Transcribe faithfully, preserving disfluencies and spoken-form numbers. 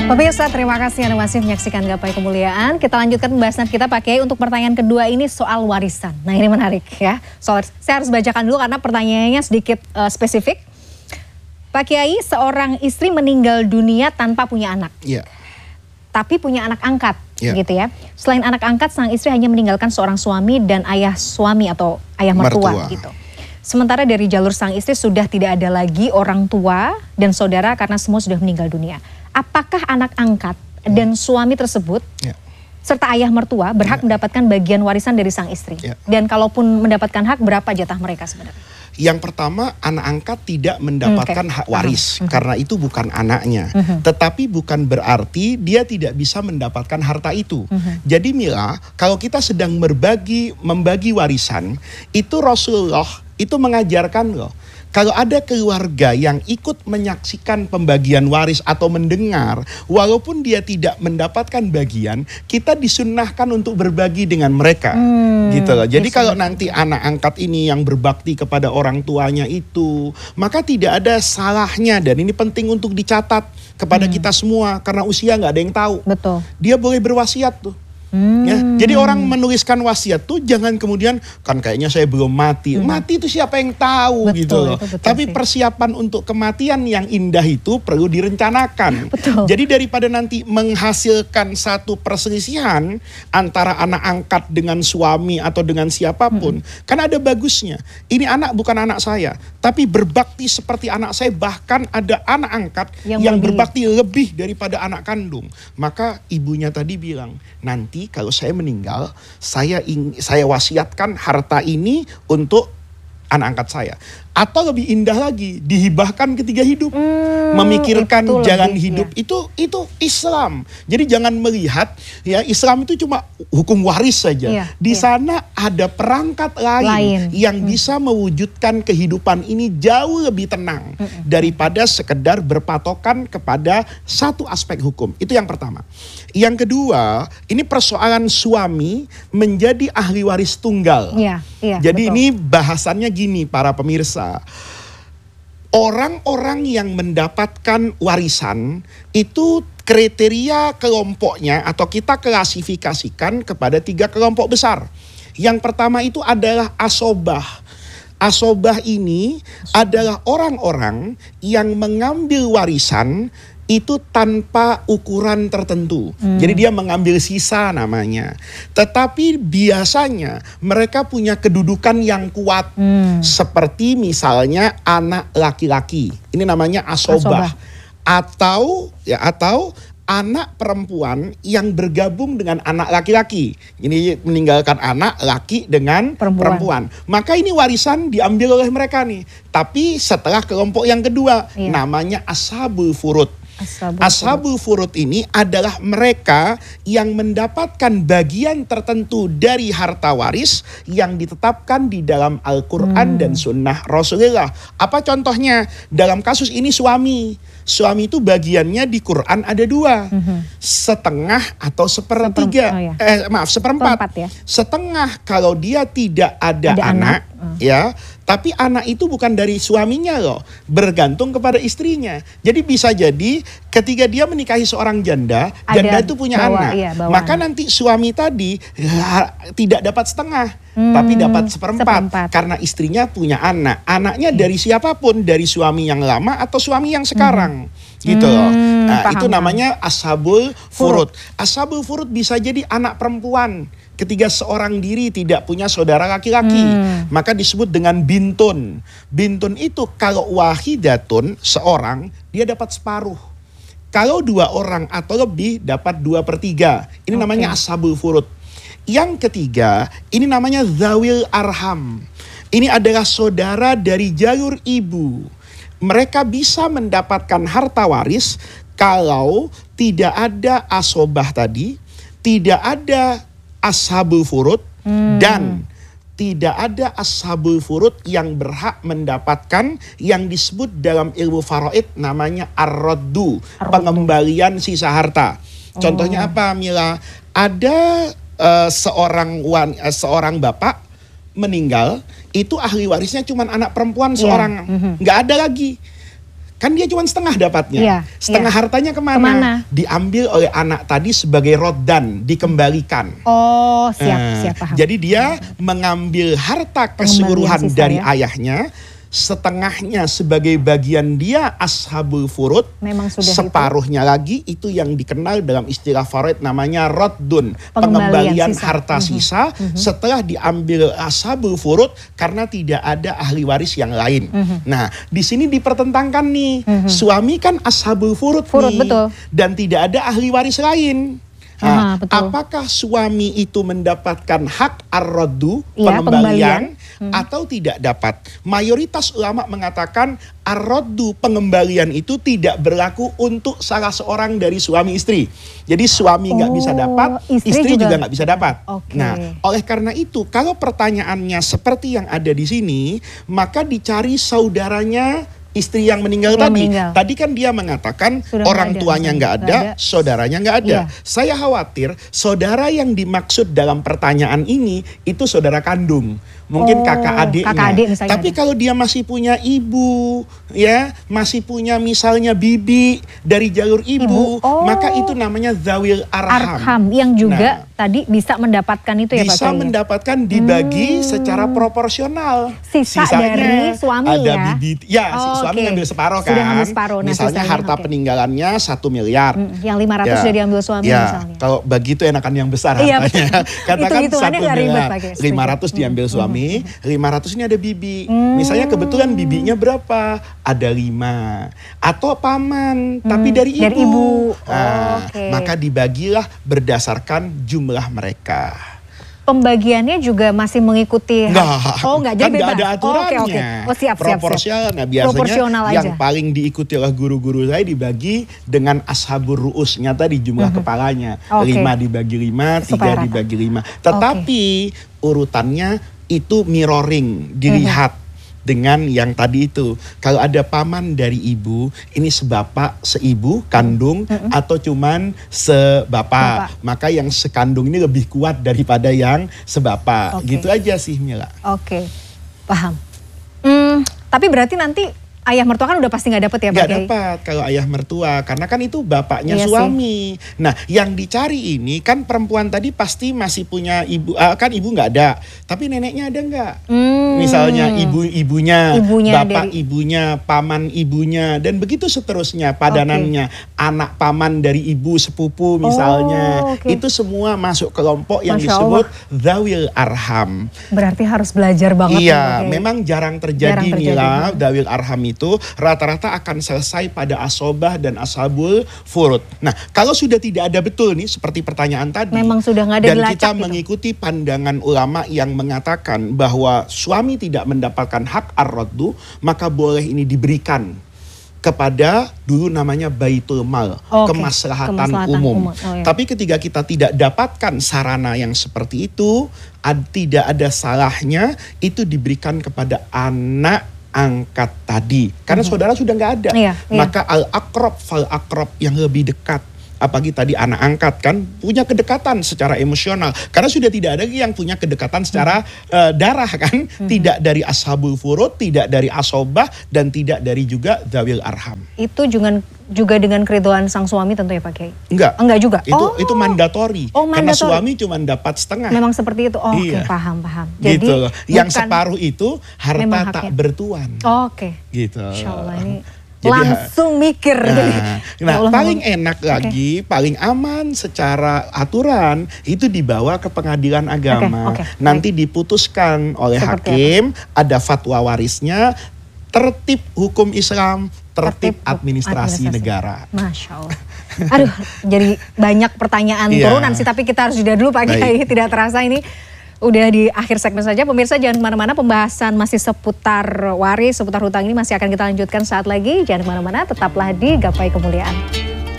Pemirsa, terima kasih Anda masih menyaksikan Gapai Kemuliaan. Kita lanjutkan pembahasan kita Pak Kiai untuk pertanyaan kedua ini soal warisan. Nah ini menarik ya. Soal, saya harus bacakan dulu karena pertanyaannya sedikit uh, spesifik. Pak Kiai, seorang istri meninggal dunia tanpa punya anak. Iya. Tapi punya anak angkat, ya. gitu ya. Selain anak angkat, sang istri hanya meninggalkan seorang suami dan ayah suami atau ayah mertua, mertua. gitu. Sementara dari jalur sang istri sudah tidak ada lagi orang tua dan saudara karena semua sudah meninggal dunia. Apakah anak angkat dan suami tersebut ya. serta ayah mertua berhak ya. mendapatkan bagian warisan dari sang istri? Ya. Dan kalaupun mendapatkan hak, berapa jatah mereka sebenarnya? Yang pertama, anak angkat tidak mendapatkan okay. hak waris uh-huh. karena itu bukan anaknya. Uh-huh. Tetapi bukan berarti dia tidak bisa mendapatkan harta itu. Uh-huh. Jadi Mila, kalau kita sedang berbagi membagi warisan, itu Rasulullah itu mengajarkan loh. Kalau ada keluarga yang ikut menyaksikan pembagian waris atau mendengar, walaupun dia tidak mendapatkan bagian, kita disunnahkan untuk berbagi dengan mereka. Hmm, gitu loh. Jadi kalau nanti anak angkat ini yang berbakti kepada orang tuanya itu, maka tidak ada salahnya, dan ini penting untuk dicatat kepada hmm. kita semua, karena usia nggak ada yang tahu. Betul. Dia boleh berwasiat tuh. Hmm. Ya, jadi orang menuliskan wasiat tuh jangan kemudian kan kayaknya saya belum mati. Hmm. Mati itu siapa yang tahu betul, gitu loh. Tapi sih. persiapan untuk kematian yang indah itu perlu direncanakan. Betul. Jadi daripada nanti menghasilkan satu perselisihan antara anak angkat dengan suami atau dengan siapapun, hmm. kan ada bagusnya. Ini anak bukan anak saya, tapi berbakti seperti anak saya, bahkan ada anak angkat yang, yang berbakti lebih daripada anak kandung. Maka ibunya tadi bilang, nanti kalau saya meninggal, saya ing, saya wasiatkan harta ini untuk anak angkat saya. Atau lebih indah lagi, dihibahkan ketika hidup. Hmm, Memikirkan jalan lebih, hidup ya. itu itu Islam. Jadi jangan melihat ya Islam itu cuma hukum waris saja. Ya, Di ya. sana ada perangkat lain, lain. yang hmm. bisa mewujudkan kehidupan ini jauh lebih tenang hmm. daripada sekedar berpatokan kepada satu aspek hukum. Itu yang pertama. Yang kedua, ini persoalan suami menjadi ahli waris tunggal. Ya, ya, Jadi betul. ini bahasannya gini para pemirsa. Orang-orang yang mendapatkan warisan itu kriteria kelompoknya atau kita klasifikasikan kepada tiga kelompok besar. Yang pertama itu adalah asobah. Asobah ini adalah orang-orang yang mengambil warisan itu tanpa ukuran tertentu. Hmm. Jadi dia mengambil sisa namanya. Tetapi biasanya mereka punya kedudukan yang kuat. Hmm. Seperti misalnya anak laki-laki. Ini namanya asobah. asobah. Atau ya atau anak perempuan yang bergabung dengan anak laki-laki. Ini meninggalkan anak laki dengan perempuan. perempuan. Maka ini warisan diambil oleh mereka nih. Tapi setelah kelompok yang kedua, iya. namanya ashabul furud. Ashabul, Ashabul furud ini adalah mereka yang mendapatkan bagian tertentu dari harta waris yang ditetapkan di dalam Al-Quran hmm. dan Sunnah Rasulullah. Apa contohnya? Dalam kasus ini suami. Suami itu bagiannya di Quran ada dua. Hmm. Setengah atau sepertiga. Seper, oh ya. eh, maaf, seperempat. Seperempat ya. Setengah kalau dia tidak ada, ada anak. anak. Hmm. Ya, tapi anak itu bukan dari suaminya loh, bergantung kepada istrinya. Jadi bisa jadi ketika dia menikahi seorang janda, ada janda itu punya bawa, anak, iya, maka anak. nanti suami tadi ya, tidak dapat setengah, hmm, tapi dapat seperempat, seperempat karena istrinya punya anak. Anaknya hmm. dari siapapun, dari suami yang lama atau suami yang sekarang. Hmm. Gitu loh. Nah, paham, itu namanya ashabul furud. Ashabul furud bisa jadi anak perempuan. Ketika seorang diri tidak punya saudara laki-laki, hmm. maka disebut dengan bintun. Bintun itu kalau wahidatun, seorang, dia dapat separuh. Kalau dua orang atau lebih dapat dua per tiga. Ini okay. namanya ashabul furud. Yang ketiga, ini namanya zawil arham. Ini adalah saudara dari jalur ibu. Mereka bisa mendapatkan harta waris kalau tidak ada asobah tadi, tidak ada ashabul furud, hmm. dan tidak ada ashabul furud yang berhak mendapatkan yang disebut dalam ilmu faraid namanya ar-raddu, pengembalian sisa harta. Contohnya oh. apa, Mila? Ada uh, seorang wan, uh, seorang bapak meninggal, itu ahli warisnya cuma anak perempuan seorang, yeah. mm-hmm. nggak ada lagi. kan dia cuma setengah dapatnya. Iya, Setengah iya. hartanya kemana? Kemana? Diambil oleh anak tadi sebagai roddan, dikembalikan. Oh, siap, Eh, siap paham. Jadi dia mengambil harta Pengembalian keseluruhan sisa dari ya. ayahnya, setengahnya sebagai bagian dia ashabul furud, Memang sudah separuhnya itu. lagi itu yang dikenal dalam istilah faraid namanya raddun, Pengembalian pengembalian sisa. harta Mhm. sisa Mhm. setelah diambil ashabul furud karena tidak ada ahli waris yang lain. Mhm. Nah, di sini dipertentangkan nih, Mhm. suami kan ashabul furud, Furud, nih, betul. dan tidak ada ahli waris lain. Aha, Nah, betul. apakah suami itu mendapatkan hak ar-raddu, Iya, pengembalian, Hmm. atau tidak dapat? Mayoritas ulama mengatakan ar-raddu, pengembalian itu tidak berlaku untuk salah seorang dari suami istri. Jadi suami nggak Oh, bisa dapat, istri istri juga- juga nggak bisa dapat. Oke. Nah, oleh karena itu kalau pertanyaannya seperti yang ada di sini, maka dicari saudaranya istri yang meninggal Yang tadi. meninggal. Tadi kan dia mengatakan Sudah orang nggak ada, tuanya nggak nggak ada, ada. saudaranya nggak ada. Iya. Saya khawatir saudara yang dimaksud dalam pertanyaan ini itu saudara kandung, mungkin Oh, kakak adiknya. kakak adik misalnya Tapi ada. kalau dia masih punya ibu, ya, masih punya misalnya bibi dari jalur ibu, Ibu, oh. maka itu namanya zawil arham. Arham yang juga Nah, tadi bisa mendapatkan itu ya Pak bisa Kiai? mendapatkan dibagi Hmm. secara proporsional. Sisa Sisanya dari suami ada ya? bibi, ya si Oh, suami oke. ngambil separuh kan. Sudah ngambil separuh, nah, Misalnya sisanya, harta oke. peninggalannya satu miliar. Mm, yang lima ratus sudah diambil suami ya, misalnya. kalau begitu enakan yang besar Iya, hartanya. betul. Katakan Hitung-hitungannya satu nggak ribet, miliar, Pak Kiai, setuju. lima ratus diambil Mm, suami, lima ratus ini ada bibi. Hmm. Misalnya kebetulan bibinya berapa? Ada lima. Atau paman, tapi Hmm, dari ibu. dari ibu. Nah, Oke. maka dibagilah berdasarkan jumlah mereka. Pembagiannya juga masih mengikuti Enggak, oh enggak jadi kan nggak bebas. ada Oh, aturannya. oke oke. Oh siap siap Proporsional. siap. Nah biasanya Proporsional yang aja. paling diikuti oleh guru-guru saya dibagi dengan ashabur ru'usnya tadi jumlah Mhm. kepalanya. Oke. Lima dibagi lima, Supaya tiga rata. dibagi lima. Tetapi urutannya itu mirroring, dilihat. Dengan yang tadi itu, kalau ada paman dari ibu, ini sebapak, seibu, kandung, Mm-mm. atau cuman sebapak, Bapak. maka yang sekandung ini lebih kuat daripada yang sebapak. Oke. Gitu aja sih Mila. Oke. Paham. Hmm, tapi berarti nanti ayah mertua kan udah pasti nggak dapet ya Pak Nggak Kiai? dapat kalau ayah mertua, karena kan itu bapaknya Iya sih. suami. Nah, yang dicari ini kan perempuan tadi pasti masih punya ibu, ah, kan ibu nggak ada, tapi neneknya ada nggak? Hmm. Misalnya ibu-ibunya, Ibunya bapak dari- ibunya, paman ibunya, dan begitu seterusnya padanannya. Anak paman dari ibu sepupu misalnya, Oh, oke. itu semua masuk kelompok yang Masya disebut zawil arham. Berarti harus belajar banget ya, Pak Iya, Kiai. memang jarang terjadi, Jarang terjadi. Mila, dawil arham itu rata-rata akan selesai pada asobah dan ashabul furud. Nah, kalau sudah tidak ada betul nih seperti pertanyaan tadi. Memang sudah nggak ada dan dilacak kita gitu. mengikuti pandangan ulama yang mengatakan bahwa suami tidak mendapatkan hak ar-raddu, maka boleh ini diberikan kepada dulu namanya baitul mal, Oke, kemaslahatan, kemaslahatan umum. umum. Oh, iya. Tapi ketika kita tidak dapatkan sarana yang seperti itu, ad- tidak ada salahnya itu diberikan kepada anak angkat tadi. Karena saudara sudah nggak ada. Iya, iya. Maka al-aqrab fal aqrab yang lebih dekat. Apalagi tadi anak angkat kan punya kedekatan secara emosional. Karena sudah tidak ada lagi yang punya kedekatan secara eh, darah kan. Tidak dari ashabul furud, tidak dari asobah, dan tidak dari juga zawil arham. Itu juga juga dengan keriduan sang suami tentu ya Pak Kiai? Enggak. Enggak juga? Itu Oh. itu mandatori. Oh, Karena mandatori. suami cuma dapat setengah. Memang seperti itu? Oh, Iya. oke paham paham. Gitu loh. Yang bukan- separuh itu memang harta tak haknya. bertuan. Oh, oke. Gitu. Insya Allah ini Jadi, langsung mikir. Nah, Jadi, nah, ya Allah, paling memang- enak lagi, paling aman secara aturan itu dibawa ke pengadilan agama. Oke, oke, Nanti diputuskan oleh Seperti hakim, ada fatwa warisnya, tertib hukum Islam, tertib, Tertib hukum administrasi, administrasi. negara. Masya Allah. Aduh, jadi banyak pertanyaan Iya. turunan sih, tapi kita harus jeda dulu Pak Baik. Kiai. Tidak terasa ini udah di akhir segmen saja. Pemirsa jangan kemana-mana, pembahasan masih seputar waris, seputar hutang ini masih akan kita lanjutkan saat lagi. Jangan kemana-mana, tetaplah di Gapai Kemuliaan.